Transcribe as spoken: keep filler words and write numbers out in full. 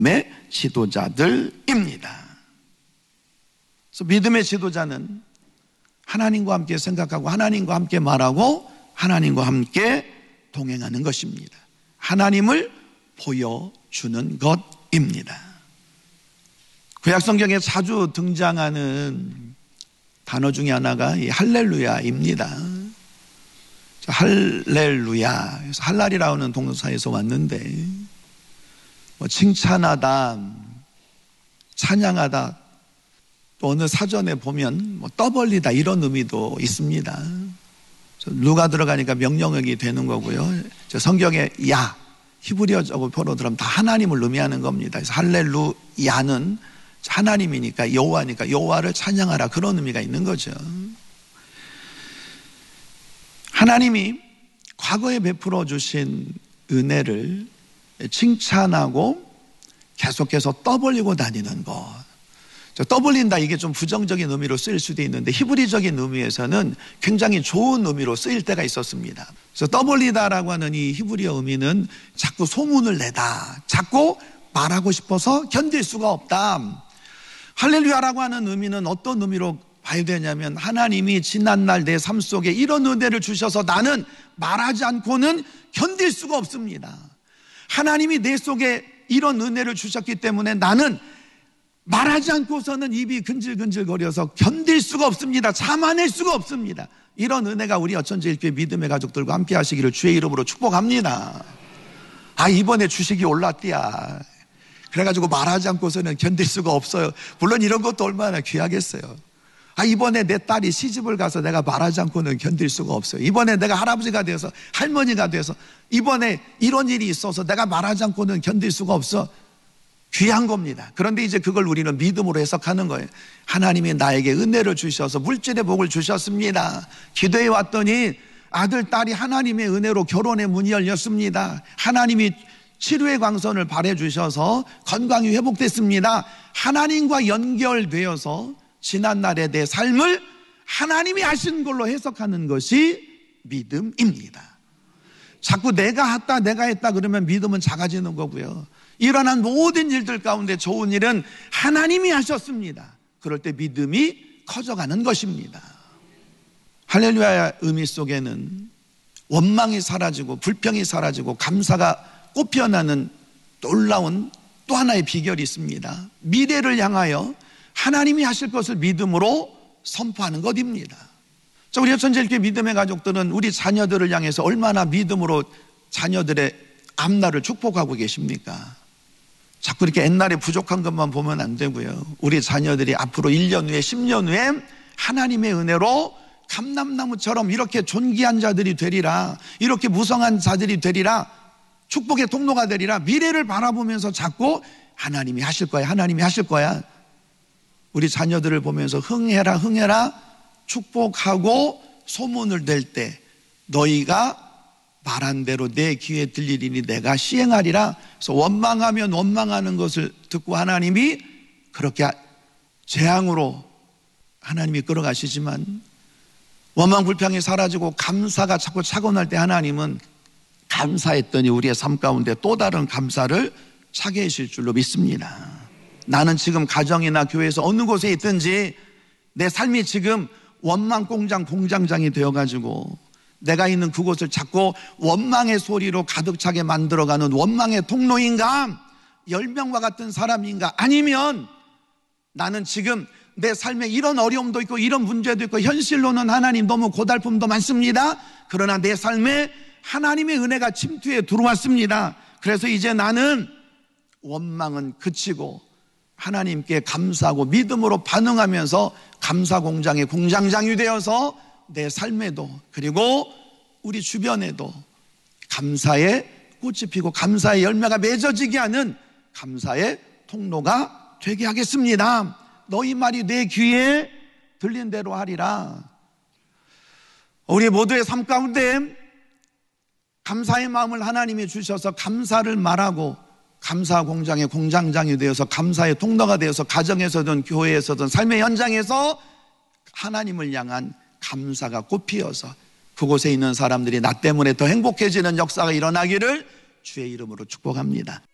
믿음의 지도자들입니다. 그래서 믿음의 지도자는 하나님과 함께 생각하고 하나님과 함께 말하고 하나님과 함께 동행하는 것입니다. 하나님을 보여주는 것입니다. 구약성경에 자주 등장하는 단어 중에 하나가 이 할렐루야입니다. 할렐루야, 그래서 할랄이라는 동사에서 왔는데 뭐 칭찬하다, 찬양하다, 또 어느 사전에 보면 뭐 떠벌리다 이런 의미도 있습니다. 누가 들어가니까 명령어이 되는 거고요. 성경에 야, 히브리어적으로 표로 들으면 다 하나님을 의미하는 겁니다. 그래서 할렐루야는 하나님이니까, 여호와니까 여호와를 찬양하라, 그런 의미가 있는 거죠. 하나님이 과거에 베풀어 주신 은혜를 칭찬하고 계속해서 떠벌리고 다니는 것. 떠벌린다, 이게 좀 부정적인 의미로 쓰일 수도 있는데 히브리적인 의미에서는 굉장히 좋은 의미로 쓰일 때가 있었습니다. 그래서 떠벌리다라고 하는 이 히브리어 의미는 자꾸 소문을 내다, 자꾸 말하고 싶어서 견딜 수가 없다. 할렐루야라고 하는 의미는 어떤 의미로 봐야 되냐면, 하나님이 지난날 내 삶 속에 이런 은혜를 주셔서 나는 말하지 않고는 견딜 수가 없습니다. 하나님이 내 속에 이런 은혜를 주셨기 때문에 나는 말하지 않고서는 입이 근질근질거려서 견딜 수가 없습니다. 참아낼 수가 없습니다. 이런 은혜가 우리 어천제일교회 믿음의 가족들과 함께 하시기를 주의 이름으로 축복합니다. 아, 이번에 주식이 올랐디야. 그래가지고 말하지 않고서는 견딜 수가 없어요. 물론 이런 것도 얼마나 귀하겠어요. 아, 이번에 내 딸이 시집을 가서 내가 말하지 않고는 견딜 수가 없어요. 이번에 내가 할아버지가 되어서, 할머니가 되어서, 이번에 이런 일이 있어서 내가 말하지 않고는 견딜 수가 없어. 귀한 겁니다. 그런데 이제 그걸 우리는 믿음으로 해석하는 거예요. 하나님이 나에게 은혜를 주셔서 물질의 복을 주셨습니다. 기도해 왔더니 아들, 딸이 하나님의 은혜로 결혼의 문이 열렸습니다. 하나님이 치료의 광선을 발해 주셔서 건강이 회복됐습니다. 하나님과 연결되어서 지난날의 내 삶을 하나님이 하신 걸로 해석하는 것이 믿음입니다. 자꾸 내가 했다, 내가 했다 그러면 믿음은 작아지는 거고요. 일어난 모든 일들 가운데 좋은 일은 하나님이 하셨습니다. 그럴 때 믿음이 커져가는 것입니다. 할렐루야의 의미 속에는 원망이 사라지고 불평이 사라지고 감사가 꽃피어나는 놀라운 또 하나의 비결이 있습니다. 미래를 향하여 하나님이 하실 것을 믿음으로 선포하는 것입니다. 자, 우리 어천제일교회 믿음의 가족들은 우리 자녀들을 향해서 얼마나 믿음으로 자녀들의 앞날을 축복하고 계십니까? 자꾸 이렇게 옛날에 부족한 것만 보면 안 되고요. 우리 자녀들이 앞으로 일 년 후에 십 년 후에 하나님의 은혜로 감람나무처럼 이렇게 존귀한 자들이 되리라, 이렇게 무성한 자들이 되리라, 축복의 통로가 되리라, 미래를 바라보면서 자꾸 하나님이 하실 거야, 하나님이 하실 거야. 우리 자녀들을 보면서 흥해라, 흥해라 축복하고 소문을 낼 때 너희가 말한 대로 내 귀에 들리리니 내가 시행하리라. 그래서 원망하면 원망하는 것을 듣고 하나님이 그렇게 재앙으로 하나님이 끌어가시지만, 원망 불평이 사라지고 감사가 자꾸 차고날 때 하나님은 감사했더니 우리의 삶 가운데 또 다른 감사를 차게 하실 줄로 믿습니다. 나는 지금 가정이나 교회에서 어느 곳에 있든지 내 삶이 지금 원망 공장 공장장이 되어가지고 내가 있는 그곳을 자꾸 원망의 소리로 가득 차게 만들어가는 원망의 통로인가, 열명과 같은 사람인가, 아니면 나는 지금 내 삶에 이런 어려움도 있고 이런 문제도 있고 현실로는 하나님 너무 고달픔도 많습니다. 그러나 내 삶에 하나님의 은혜가 침투해 들어왔습니다. 그래서 이제 나는 원망은 그치고 하나님께 감사하고 믿음으로 반응하면서 감사 공장의 공장장이 되어서 내 삶에도 그리고 우리 주변에도 감사의 꽃이 피고 감사의 열매가 맺어지게 하는 감사의 통로가 되게 하겠습니다. 너희 말이 내 귀에 들린 대로 하리라. 우리 모두의 삶 가운데 감사의 마음을 하나님이 주셔서 감사를 말하고 감사 공장의 공장장이 되어서 감사의 통로가 되어서 가정에서든 교회에서든 삶의 현장에서 하나님을 향한 감사가 꽃피어서 그곳에 있는 사람들이 나 때문에 더 행복해지는 역사가 일어나기를 주의 이름으로 축복합니다.